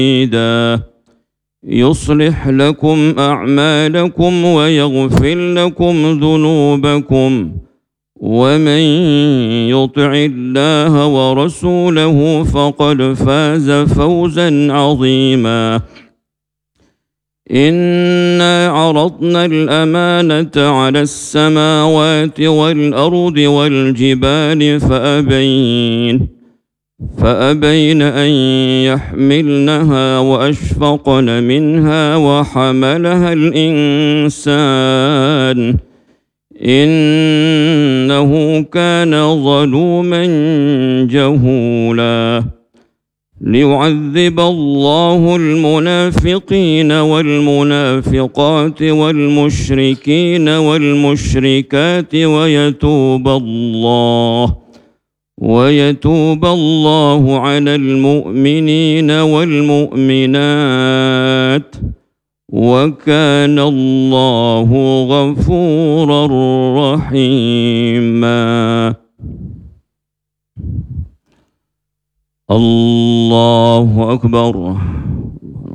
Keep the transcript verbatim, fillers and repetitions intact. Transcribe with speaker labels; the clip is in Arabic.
Speaker 1: يصلح لكم أعمالكم ويغفر لكم ذنوبكم ومن يطع الله ورسوله فقد فاز فوزا عظيما. إنا عرضنا الأمانة على السماوات والأرض والجبال فأبين فأبين أن يحملنها وأشفقن منها وحملها الإنسان إنه كان ظلوما جهولا. ليعذب الله المنافقين والمنافقات والمشركين والمشركات ويتوب الله ويتوب الله على المؤمنين والمؤمنات وكان الله غفورا رحيما. الله أكبر.